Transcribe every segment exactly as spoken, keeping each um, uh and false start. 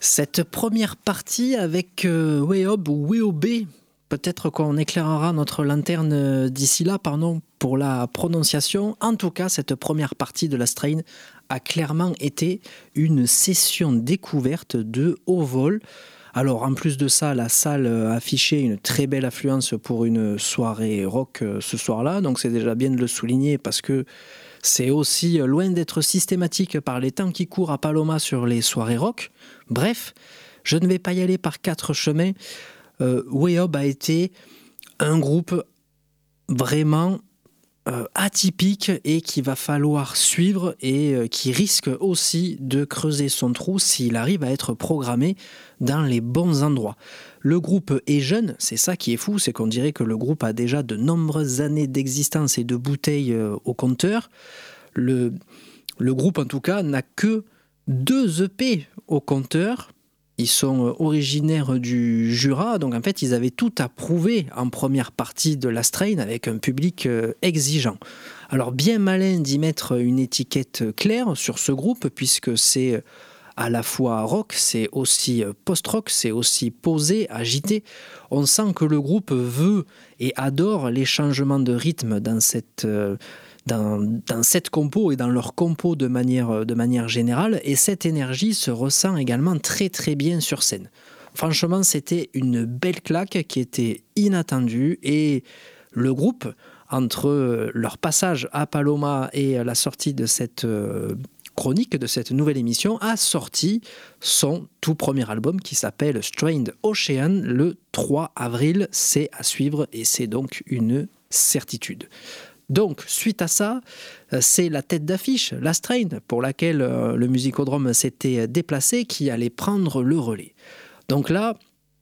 Cette première partie avec euh, Weob ou Weob, peut-être qu'on éclairera notre lanterne d'ici là, pardon pour la prononciation. En tout cas, cette première partie de la Strain a clairement été une session découverte de haut vol. Alors en plus de ça, la salle affichait une très belle affluence pour une soirée rock ce soir-là, donc c'est déjà bien de le souligner parce que c'est aussi loin d'être systématique par les temps qui courent à Paloma sur les soirées rock. Bref, je ne vais pas y aller par quatre chemins. Euh, Weob a été un groupe vraiment euh, atypique et qu'il va falloir suivre et euh, qui risque aussi de creuser son trou s'il arrive à être programmé dans les bons endroits. Le groupe est jeune, c'est ça qui est fou, c'est qu'on dirait que le groupe a déjà de nombreuses années d'existence et de bouteilles euh, au compteur. Le, le groupe en tout cas n'a que deux E P au compteur. Ils sont originaires du Jura, donc en fait ils avaient tout à prouver en première partie de la Strain avec un public exigeant. Alors bien malin d'y mettre une étiquette claire sur ce groupe puisque c'est à la fois rock, c'est aussi post-rock, c'est aussi posé, agité. On sent que le groupe veut et adore les changements de rythme dans cette... Dans, dans cette compo et dans leur compo de manière, de manière générale, et cette énergie se ressent également très très bien sur scène. Franchement, c'était une belle claque qui était inattendue, et le groupe, entre leur passage à Paloma et la sortie de cette chronique, de cette nouvelle émission, a sorti son tout premier album qui s'appelle Strained Ocean le trois avril. C'est à suivre et c'est donc une certitude. Donc, suite à ça, c'est la tête d'affiche, la Strain, pour laquelle le Musicodrome s'était déplacé, qui allait prendre le relais. Donc là,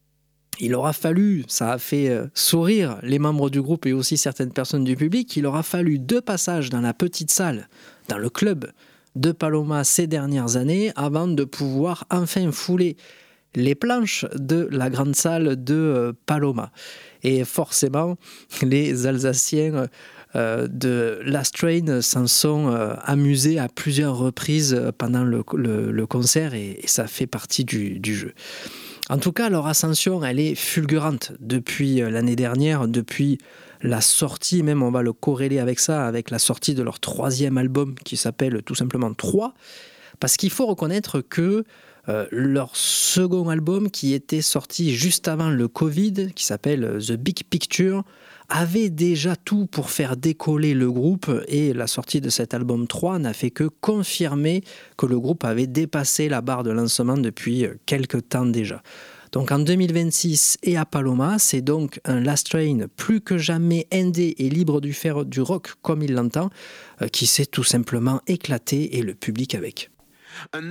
il aura fallu, ça a fait sourire les membres du groupe et aussi certaines personnes du public, il aura fallu deux passages dans la petite salle, dans le club de Paloma ces dernières années, avant de pouvoir enfin fouler les planches de la grande salle de Paloma. Et forcément, les Alsaciens euh, de la Strain s'en sont euh, amusés à plusieurs reprises pendant le, le, le concert et, et ça fait partie du, du jeu. En tout cas, leur ascension, elle est fulgurante depuis l'année dernière, depuis la sortie, même on va le corréler avec ça, avec la sortie de leur troisième album qui s'appelle tout simplement trois, parce qu'il faut reconnaître que Euh, leur second album qui était sorti juste avant le Covid, qui s'appelle The Big Picture, avait déjà tout pour faire décoller le groupe et la sortie de cet album trois n'a fait que confirmer que le groupe avait dépassé la barre de lancement depuis quelques temps déjà. Donc en deux mille vingt-six et à Paloma, c'est donc un La Strain plus que jamais indé et libre du faire du rock comme il l'entend, euh, qui s'est tout simplement éclaté et le public avec.